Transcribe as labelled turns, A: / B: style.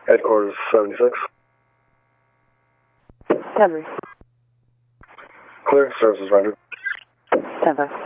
A: Headquarters 76.
B: Henry.
A: Clear. Services rendered.
B: Stand by.